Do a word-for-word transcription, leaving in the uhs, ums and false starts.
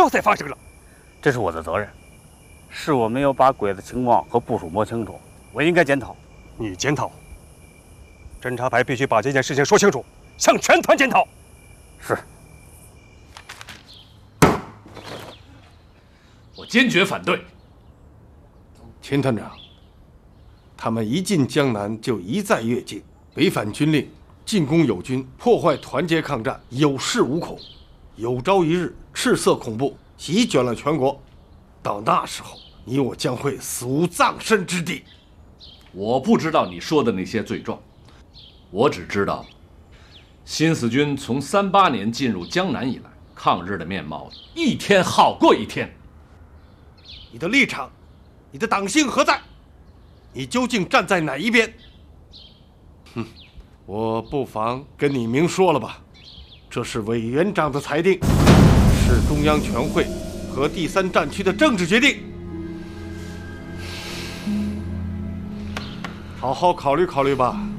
又再发生了。 这是我的责任，是我没有把鬼子情况和部署摸清楚，我应该检讨。 你检讨？侦察排必须把这件事情说清楚，向全团检讨。 是。 我坚决反对。 秦团长，他们一进江南就一再越界，违反军令，进攻友军，破坏团结抗战，有恃无恐，有朝一日赤色恐怖席卷了全国。到那时候，你我将会死无葬身之地。 我不知道你说的那些罪状，我只知道，新四军从三八年进入江南以来，抗日的面貌一天好过一天。 你的立场，你的党性何在？你究竟站在哪一边？哼，我不妨跟你明说了吧，这是委员长的裁定，是中央全会和第三战区的政治决定。好好考虑考虑吧。